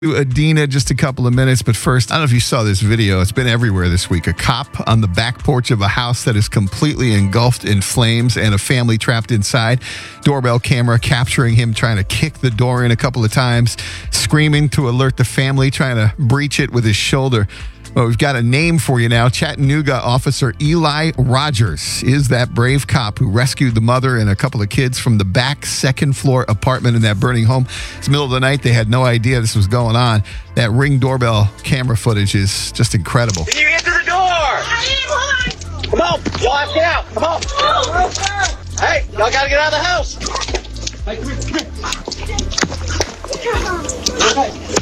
Adina just a couple of minutes, but first, I don't know if you saw this video. It's been everywhere this week. A cop on the back porch of a house that is completely engulfed in flames and a family trapped inside. Doorbell camera capturing him trying to kick the door in a couple of times, screaming to alert the family, trying to breach it with his shoulder. Well, we've got a name for you now. Chattanooga officer Eli Rogers is that brave cop who rescued the mother and a couple of kids from the back second-floor apartment in that burning home. It's the middle of the night. They had no idea this was going on. That Ring doorbell camera footage is just incredible. Can you get to the door? Come on, y'all have to get out. Come on. Hey, y'all got to get out of the house. Hey, come here.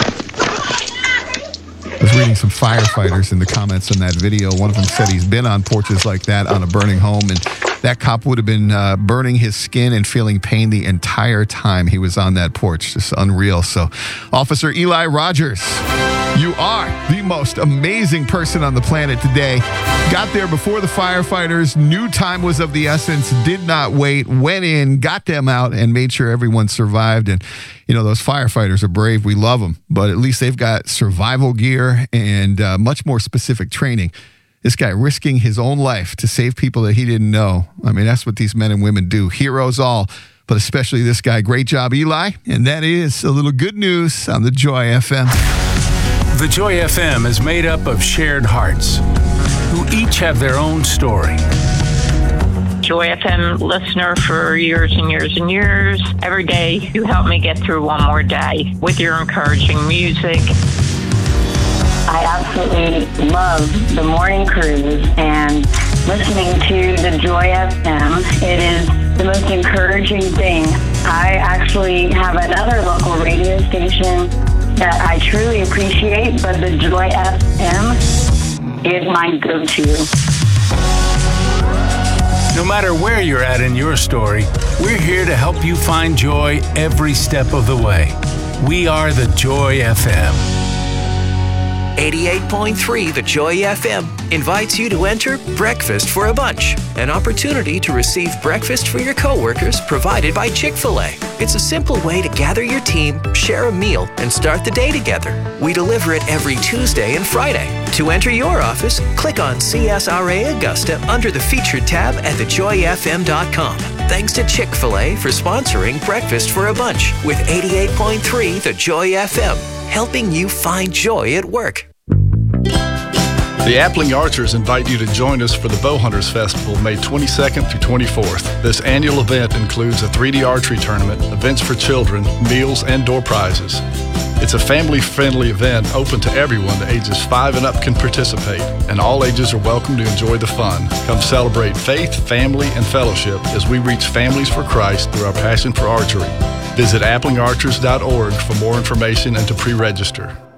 I was reading some firefighters in the comments on that video. One of them said he's been on porches like that on a burning home, and that cop would have been burning his skin and feeling pain the entire time he was on that porch. Just unreal. So, Officer Eli Rogers, you are the most amazing person on the planet today. Got there before the firefighters, knew time was of the essence, did not wait, went in, got them out, and made sure everyone survived. And, you know, those firefighters are brave. We love them. But at least they've got survival gear and much more specific training. This guy risking his own life to save people that he didn't know. I mean, that's what these men and women do. Heroes all, but especially this guy. Great job, Eli. And that is a little good news on the Joy FM. The Joy FM is made up of shared hearts who each have their own story. Joy FM listener for years and years and years. Every day you help me get through one more day with your encouraging music. I absolutely love the morning cruise and listening to the Joy FM. It is the most encouraging thing. I actually have another local radio station that I truly appreciate, but the Joy FM is my go-to. No matter where you're at in your story, we're here to help you find joy every step of the way. We are the Joy FM. 88.3 The Joy FM invites you to enter Breakfast for a Bunch, an opportunity to receive breakfast for your coworkers provided by Chick-fil-A. It's a simple way to gather your team, share a meal, and start the day together. We deliver it every Tuesday and Friday. To enter your office, click on CSRA Augusta under the Featured tab at thejoyfm.com. Thanks to Chick-fil-A for sponsoring Breakfast for a Bunch with 88.3 The Joy FM, helping you find joy at work. The Appling Archers invite you to join us for the Bowhunters Festival, May 22nd through 24th. This annual event includes a 3D archery tournament, events for children, meals, and door prizes. It's a family-friendly event open to everyone. The ages 5 and up can participate, and all ages are welcome to enjoy the fun. Come celebrate faith, family, and fellowship as we reach families for Christ through our passion for archery. Visit applingarchers.org for more information and to pre-register.